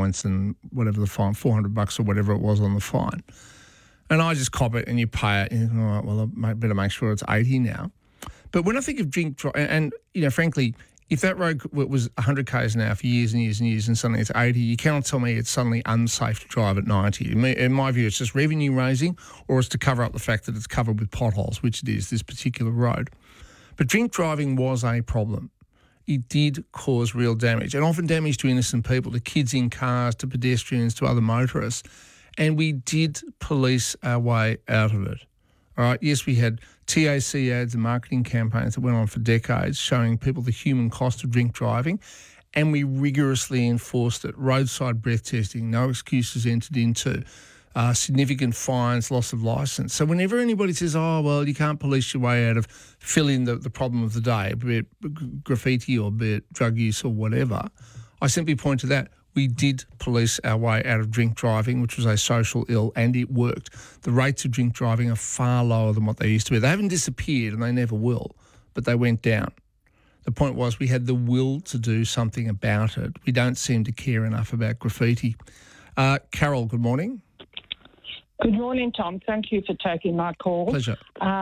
points and whatever the fine, $400 or whatever it was on the fine. And I just cop it and you pay it. And you think, all right, well, I better make sure it's 80 now. But when I think of drink driving, and, frankly, if that road was 100 k's an hour for years and years and years and suddenly it's 80, you cannot tell me it's suddenly unsafe to drive at 90. In my view, it's just revenue raising, or it's to cover up the fact that it's covered with potholes, which it is, this particular road. But drink driving was a problem. It did cause real damage, and often damage to innocent people, to kids in cars, to pedestrians, to other motorists. And we did police our way out of it. All right, yes, we had TAC ads and marketing campaigns that went on for decades showing people the human cost of drink driving, and we rigorously enforced it. Roadside breath testing, no excuses entered into, significant fines, loss of licence. So whenever anybody says, oh, well, you can't police your way out of filling the problem of the day, be it graffiti or be it drug use or whatever, I simply point to that. We did police our way out of drink driving, which was a social ill, and it worked. The rates of drink driving are far lower than what they used to be. They haven't disappeared, and they never will, but they went down. The point was we had the will to do something about it. We don't seem to care enough about graffiti. Carol, good morning. Good morning, Tom. Thank you for taking my call. Pleasure.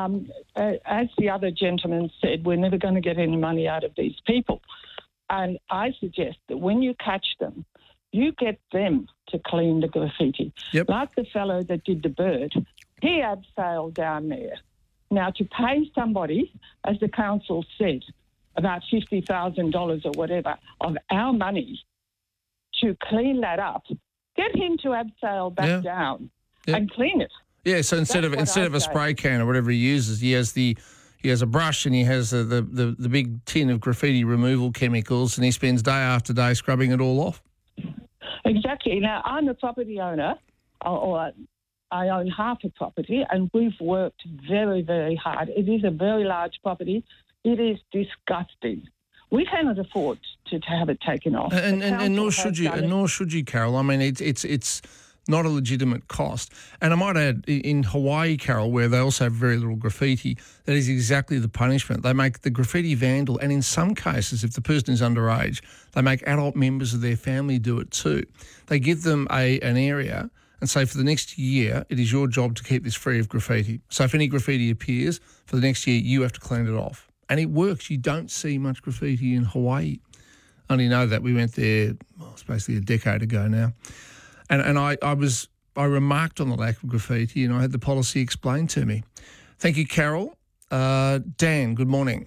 As the other gentleman said, we're never going to get any money out of these people. And I suggest that when you catch them, you get them to clean the graffiti. Yep. Like the fellow that did the bird, he abseiled down there. Now, to pay somebody, as the council said, about $50,000 or whatever of our money to clean that up, get him to abseil back down and clean it. Yeah, so instead of a spray can or whatever he uses, he has a brush and he has the big tin of graffiti removal chemicals, and he spends day after day scrubbing it all off. Exactly. Now, I'm a property owner, or I own half a property, and we've worked very, very hard. It is a very large property. It is disgusting. We cannot afford to have it taken off. And nor should you, Carol. I mean, it's not a legitimate cost. And I might add, in Hawaii, Carol, where they also have very little graffiti, that is exactly the punishment. They make the graffiti vandal, and in some cases, if the person is underage, they make adult members of their family do it too. They give them an area and say, for the next year, it is your job to keep this free of graffiti. So if any graffiti appears, for the next year, you have to clean it off. And it works. You don't see much graffiti in Hawaii. I only know that we went there, it's basically a decade ago now. And I remarked on the lack of graffiti, and I had the policy explained to me. Thank you, Carol. Dan, good morning.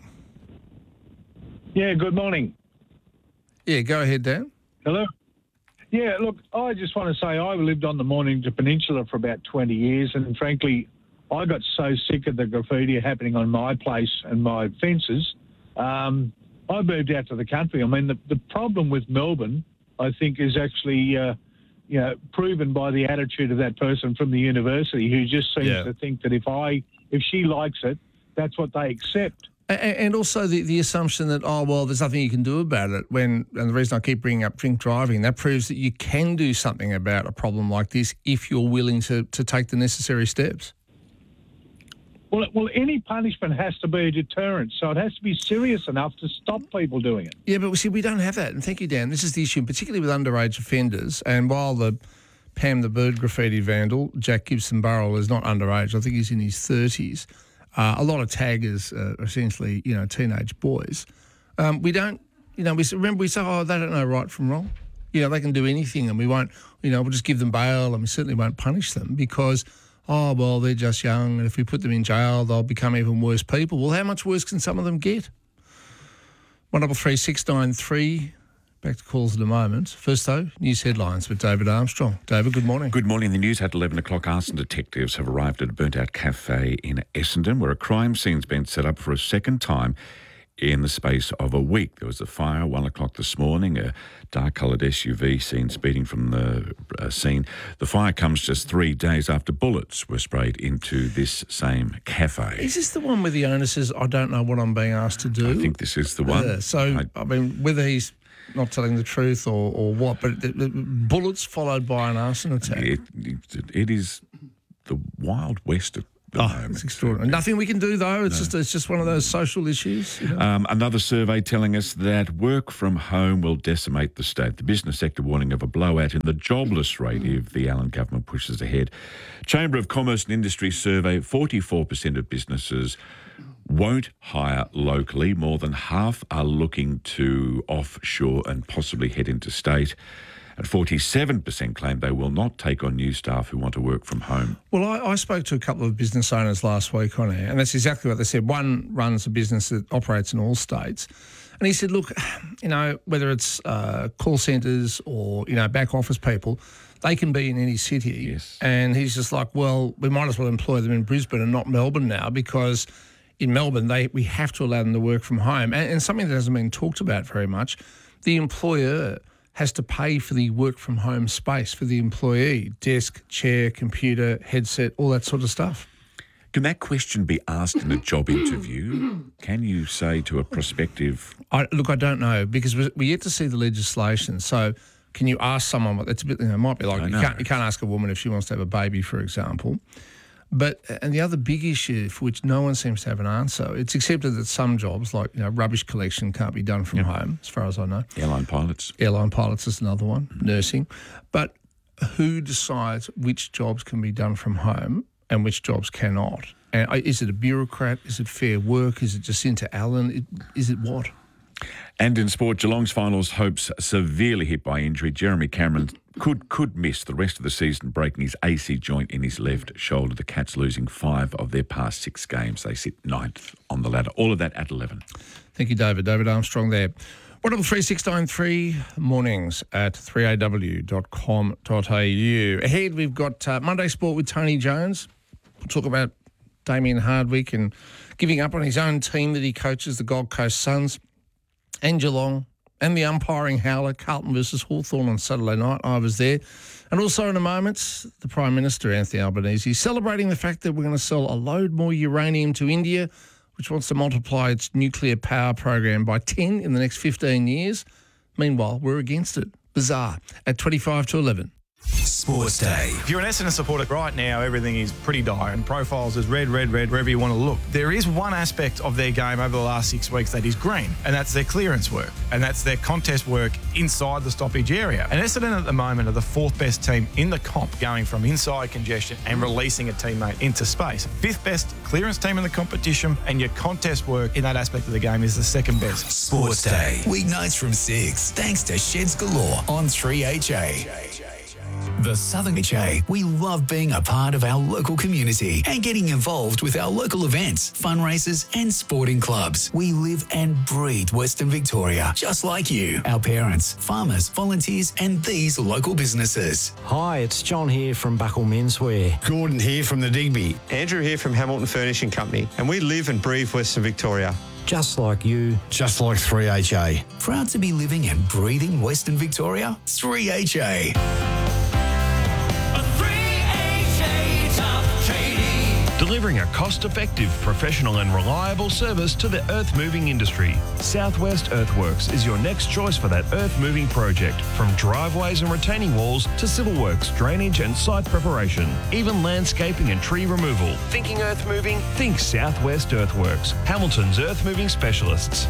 Yeah, good morning. Yeah, go ahead, Dan. Hello. Yeah, look, I just want to say I lived on the Mornington Peninsula for about 20 years, and frankly, I got so sick of the graffiti happening on my place and my fences, I moved out to the country. I mean, the problem with Melbourne, I think, is actually proven by the attitude of that person from the university who just seems to think that if she likes it, that's what they accept. And also the assumption that, oh, well, there's nothing you can do about it. And the reason I keep bringing up drink driving, that proves that you can do something about a problem like this if you're willing to take the necessary steps. Well, any punishment has to be a deterrent, so it has to be serious enough to stop people doing it. Yeah, but see, we don't have that. And thank you, Dan. This is the issue, particularly with underage offenders. And while the Pam the Bird graffiti vandal, Jack Gibson Burrell, is not underage, I think he's in his 30s, a lot of taggers are essentially, teenage boys. We don't, we say, oh, they don't know right from wrong. They can do anything, and we won't, we'll just give them bail, and we certainly won't punish them because, oh, well, they're just young, and if we put them in jail, they'll become even worse people. Well, how much worse can some of them get? 133 693. Back to calls in a moment. First, though, news headlines with David Armstrong. David, good morning. Good morning. The news at 11 o'clock. Arson detectives have arrived at a burnt-out cafe in Essendon where a crime scene's been set up for a second time in the space of a week. There was a fire 1 o'clock this morning, a dark-coloured SUV seen speeding from the scene. The fire comes just 3 days after bullets were sprayed into this same cafe. Is this the one where the owner says, I don't know what I'm being asked to do? I think this is the one. Whether he's not telling the truth or what, but bullets followed by an arson attack. It is the Wild West It's extraordinary. Nothing we can do, though. It's just one of those social issues. You know? Another survey telling us that work from home will decimate the state. The business sector warning of a blowout in the jobless rate if the Allen government pushes ahead. Chamber of Commerce and Industry survey, 44% of businesses won't hire locally. More than half are looking to offshore and possibly head into state. And 47% claim they will not take on new staff who want to work from home. Well, I spoke to a couple of business owners last week on air, and that's exactly what they said. One runs a business that operates in all states. And he said, look, you know, whether it's call centres or, you know, back office people, they can be in any city. Yes. And he's just like, well, we might as well employ them in Brisbane and not Melbourne now, because in Melbourne we have to allow them to work from home. And something that hasn't been talked about very much, the employer has to pay for the work from home space for the employee, desk, chair, computer, headset, all that sort of stuff. Can that question be asked in a job interview? Can you say to a prospective... I don't know, because we're yet to see the legislation. So can you ask someone what that's a bit, you know, it might be like you can't ask a woman if she wants to have a baby, for example. And the other big issue for which no one seems to have an answer, it's accepted that some jobs, like, you know, rubbish collection, can't be done from home, as far as I know. Airline pilots. Airline pilots is another one, nursing. But who decides which jobs can be done from home and which jobs cannot? And is it a bureaucrat? Is it Fair Work? Is it Jacinta Allen? Is it what? And in sport, Geelong's finals hopes severely hit by injury. Jeremy Cameron could miss the rest of the season, breaking his AC joint in his left shoulder. The Cats losing 5 of their past 6 games. They sit 9th on the ladder. All of that at 11. Thank you, David. David Armstrong there. 133693 mornings at 3aw.com.au. Ahead, we've got Monday Sport with Tony Jones. We'll talk about Damien Hardwick and giving up on his own team that he coaches, the Gold Coast Suns, and Geelong, and the umpiring howler, Carlton versus Hawthorn on Saturday night. I was there. And also in a moment, the Prime Minister, Anthony Albanese, celebrating the fact that we're going to sell a load more uranium to India, which wants to multiply its nuclear power program by 10 in the next 15 years. Meanwhile, we're against it. Bizarre. At 25 to 11. Sports Day. If you're an Essendon supporter right now, everything is pretty dire and profiles is red, wherever you want to look. There is one aspect of their game over the last 6 weeks that is green, and that's their clearance work, and that's their contest work inside the stoppage area. And Essendon at the moment are the 4th best team in the comp, going from inside congestion and releasing a teammate into space. 5th best clearance team in the competition, and your contest work in that aspect of the game is the 2nd best. Sports Day. Weeknights from 6, thanks to Sheds Galore on 3HA. The Southern HA, we love being a part of our local community and getting involved with our local events, fundraisers and sporting clubs. We live and breathe Western Victoria, just like you, our parents, farmers, volunteers and these local businesses. Hi, it's John here from Buckle Menswear. Gordon here from the Digby. Andrew here from Hamilton Furnishing Company, and we live and breathe Western Victoria. Just like you. Just like 3HA. Proud to be living and breathing Western Victoria? 3HA. Delivering a cost-effective, professional and reliable service to the earth-moving industry. Southwest Earthworks is your next choice for that earth-moving project. From driveways and retaining walls to civil works, drainage and site preparation, even landscaping and tree removal. Thinking earth-moving? Think Southwest Earthworks. Hamilton's earth-moving specialists.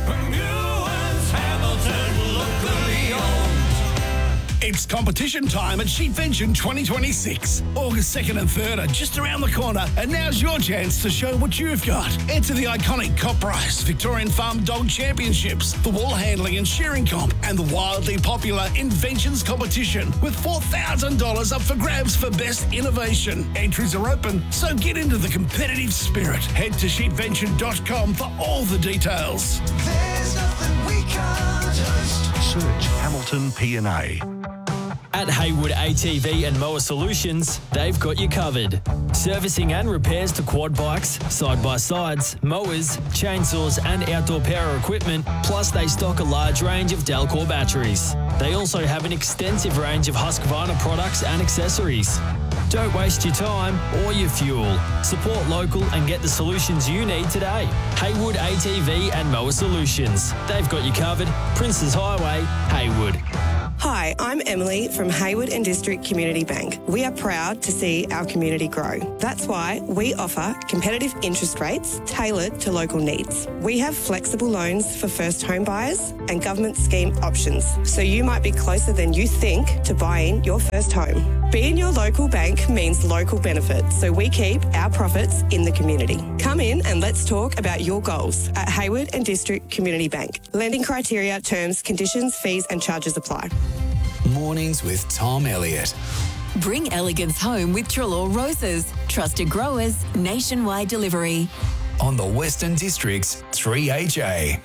It's competition time at Sheepvention 2026. August 2nd and 3rd are just around the corner, and now's your chance to show what you've got. Enter the iconic Cop Rice Victorian Farm Dog Championships, the Wall Handling and Shearing Comp, and the wildly popular Inventions Competition, with $4,000 up for grabs for best innovation. Entries are open, so get into the competitive spirit. Head to sheepvention.com for all the details. There's nothing we can't touch. Search Hamilton P&A. At Haywood ATV and Mower Solutions, they've got you covered. Servicing and repairs to quad bikes, side-by-sides, mowers, chainsaws and outdoor power equipment, plus they stock a large range of Dalcor batteries. They also have an extensive range of Husqvarna products and accessories. Don't waste your time or your fuel. Support local and get the solutions you need today. Haywood ATV and Mower Solutions. They've got you covered. Princes Highway, Haywood. Hi, I'm Emily from Hayward and District Community Bank. We are proud to see our community grow. That's why we offer competitive interest rates tailored to local needs. We have flexible loans for first home buyers and government scheme options, so you might be closer than you think to buying your first home. Being your local bank means local benefits, so we keep our profits in the community. Come in and let's talk about your goals at Hayward and District Community Bank. Lending criteria, terms, conditions, fees and charges apply. Mornings with Tom Elliott. Bring elegance home with Treloar Roses. Trusted growers, nationwide delivery. On the Western District's 3HA.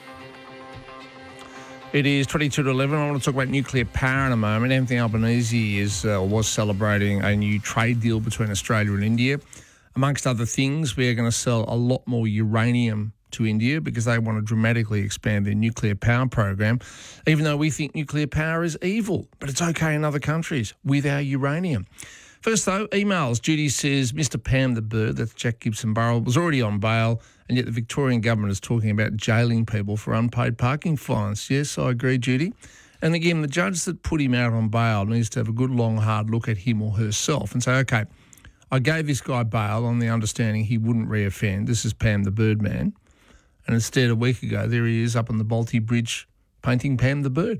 It is 22 to 11. I want to talk about nuclear power in a moment. Anthony Albanese was celebrating a new trade deal between Australia and India. Amongst other things, we are going to sell a lot more uranium to India because they want to dramatically expand their nuclear power program, even though we think nuclear power is evil, but it's okay in other countries with our uranium. First, though, emails. Judy says, Mr. Pam the Bird, that's Jack Gibson Burrell, was already on bail, and yet the Victorian government is talking about jailing people for unpaid parking fines. Yes, I agree, Judy. And again, the judge that put him out on bail needs to have a good, long, hard look at him or herself and say, OK, I gave this guy bail on the understanding he wouldn't reoffend. This is Pam the Birdman. And instead, a week ago, there he is up on the Balti Bridge painting Pam the Bird.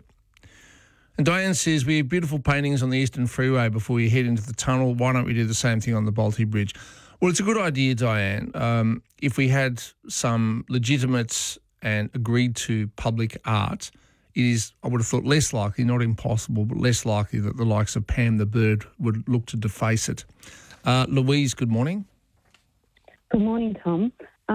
And Diane says, we have beautiful paintings on the Eastern Freeway before you head into the tunnel. Why don't we do the same thing on the Balti Bridge? Well, it's a good idea, Diane. If we had some legitimate and agreed to public art, it is, I would have thought, less likely, not impossible, but less likely that the likes of Pam the Bird would look to deface it. Louise, good morning. Good morning, Tom.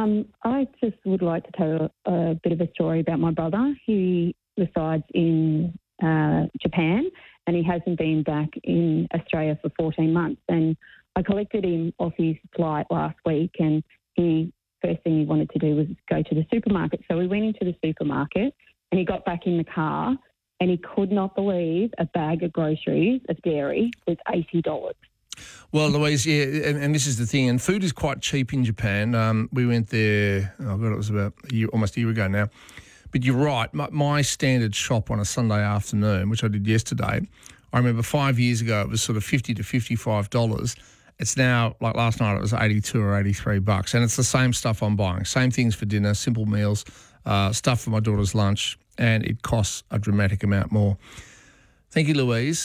I just would like to tell a bit of a story about my brother. He resides in Japan and he hasn't been back in Australia for 14 months. And I collected him off his flight last week and first thing he wanted to do was go to the supermarket. So we went into the supermarket and he got back in the car and he could not believe a bag of groceries of dairy was $80. Well, Louise, yeah, and this is the thing, and food is quite cheap in Japan. We went there, it was about almost a year ago now. But you're right, my standard shop on a Sunday afternoon, which I did yesterday, I remember 5 years ago it was sort of $50 to $55. It's now, like last night, it was $82 or $83, and it's the same stuff I'm buying. Same things for dinner, simple meals, stuff for my daughter's lunch, and it costs a dramatic amount more. Thank you, Louise.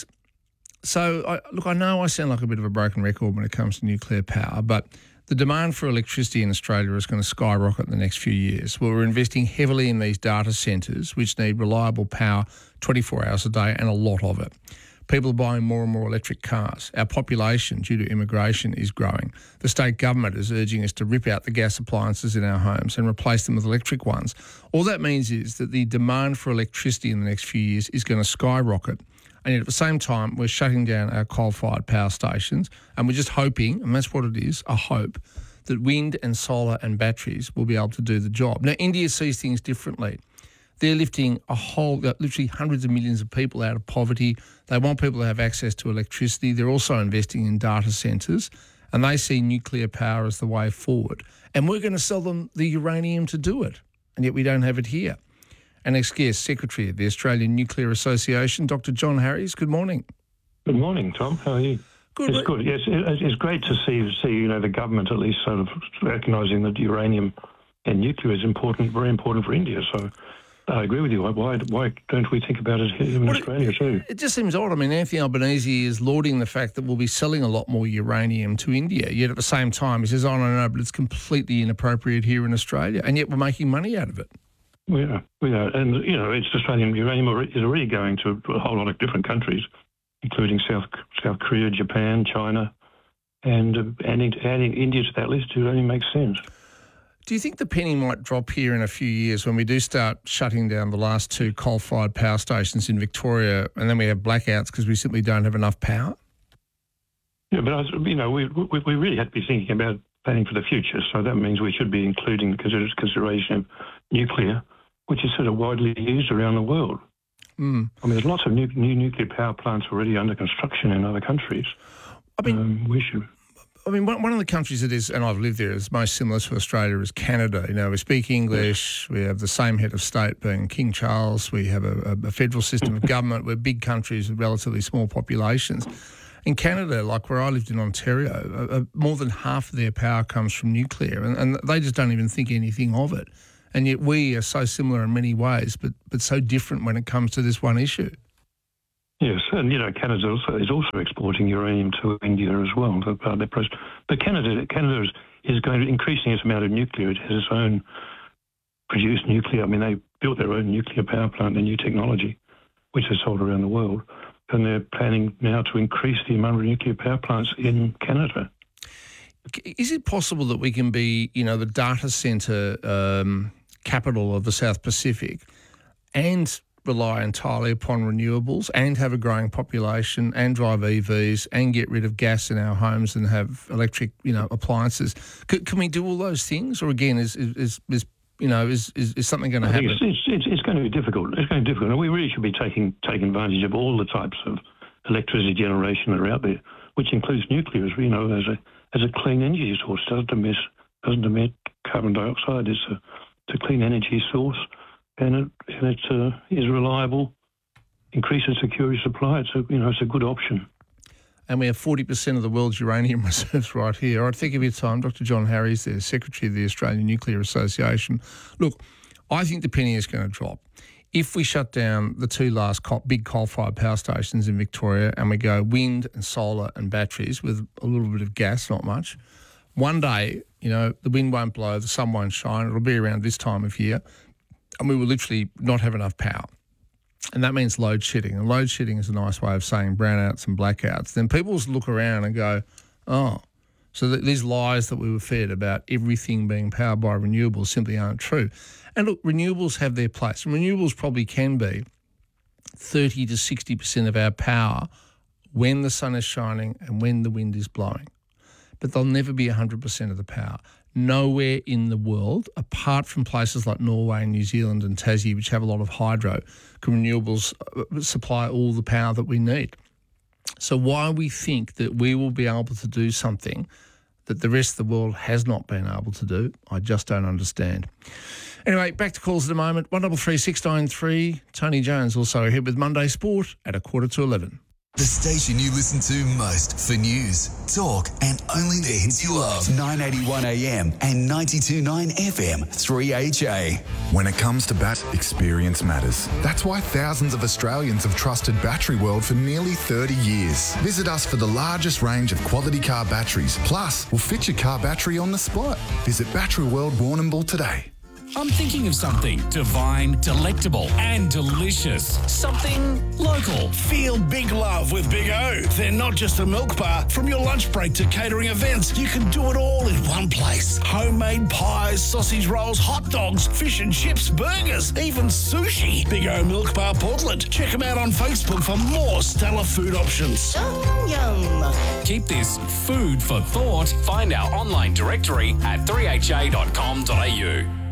So, I know I sound like a bit of a broken record when it comes to nuclear power, but the demand for electricity in Australia is going to skyrocket in the next few years. Well, we're investing heavily in these data centres, which need reliable power 24 hours a day and a lot of it. People are buying more and more electric cars. Our population, due to immigration, is growing. The state government is urging us to rip out the gas appliances in our homes and replace them with electric ones. All that means is that the demand for electricity in the next few years is going to skyrocket. And yet at the same time, we're shutting down our coal-fired power stations and we're just hoping, and that's what it is, a hope, that wind and solar and batteries will be able to do the job. Now, India sees things differently. They're lifting literally hundreds of millions of people out of poverty. They want people to have access to electricity. They're also investing in data centres and they see nuclear power as the way forward. And we're going to sell them the uranium to do it, and yet we don't have it here. Our next guest, Secretary of the Australian Nuclear Association, Dr. John Harries. Good morning. Good morning, Tom. How are you? Good. It's good. Yes, it's great to see the government at least sort of recognising that uranium and nuclear is important, very important for India. So I agree with you. Why don't we think about it here in Australia too? It just seems odd. I mean, Anthony Albanese is lauding the fact that we'll be selling a lot more uranium to India, yet at the same time he says, oh, no, but it's completely inappropriate here in Australia, and yet we're making money out of it. We are. And, it's Australian uranium is already going to a whole lot of different countries, including South Korea, Japan, China, and adding India to that list only makes sense. Do you think the penny might drop here in a few years when we do start shutting down the last two coal-fired power stations in Victoria and then we have blackouts because we simply don't have enough power? Yeah, but, we really have to be thinking about planning for the future, so that means we should be including the consideration of nuclear, which is sort of widely used around the world. Mm. I mean, there's lots of new nuclear power plants already under construction in other countries. I mean, we should. I mean, one of the countries that is, and I've lived there, is most similar to Australia is Canada. You know, we speak English. We have the same head of state being King Charles. We have a federal system of government. We're big countries with relatively small populations. In Canada, like where I lived in Ontario, more than half of their power comes from nuclear, and they just don't even think anything of it. And yet we are so similar in many ways, but so different when it comes to this one issue. Yes, and Canada is also exporting uranium to India as well. But Canada is going to increasing its amount of nuclear. It has its own produced nuclear. I mean, they built their own nuclear power plant, the new technology, which is sold around the world, and they're planning now to increase the amount of nuclear power plants in Canada. Is it possible that we can be, the data centre capital of the South Pacific and rely entirely upon renewables and have a growing population and drive EVs and get rid of gas in our homes and have electric, appliances? Can we do all those things? Or again, is something going to happen? It's going to be difficult. It's going to be difficult. And we really should be taking advantage of all the types of electricity generation that are out there, which includes nuclear, as a clean energy source. Doesn't emit carbon dioxide. It's a clean energy source. And it is reliable, increases security supply. It's a good option. And we have 40% of the world's uranium reserves right here. I'd think of your time. Dr. John Harries, the Secretary of the Australian Nuclear Association. Look, I think the penny is going to drop. If we shut down the two last big coal-fired power stations in Victoria and we go wind and solar and batteries with a little bit of gas, not much, one day, the wind won't blow, the sun won't shine. It'll be around this time of year. And we will literally not have enough power. And that means load shedding. And load shedding is a nice way of saying brownouts and blackouts. Then people will look around and go, oh, so these lies that we were fed about everything being powered by renewables simply aren't true. And look, renewables have their place. And renewables probably can be 30 to 60% of our power when the sun is shining and when the wind is blowing. But they'll never be 100% of the power. Nowhere in the world, apart from places like Norway and New Zealand and Tassie, which have a lot of hydro, can renewables supply all the power that we need. So why we think that we will be able to do something that the rest of the world has not been able to do, I just don't understand. Anyway, back to calls at the moment. 133 693. Tony Jones also ahead with Monday Sport at 11:15. The station you listen to most for news, talk and only the hits you love. 981 AM and 92.9 FM 3HA. When it comes to experience matters. That's why thousands of Australians have trusted Battery World for nearly 30 years. Visit us for the largest range of quality car batteries. Plus, we'll fit your car battery on the spot. Visit Battery World Warrnambool today. I'm thinking of something divine, delectable and delicious. Something local. Feel big love with Big O. They're not just a milk bar. From your lunch break to catering events, you can do it all in one place. Homemade pies, sausage rolls, hot dogs, fish and chips, burgers, even sushi. Big O Milk Bar Portland. Check them out on Facebook for more stellar food options. Yum. Keep this food for thought. Find our online directory at 3ha.com.au.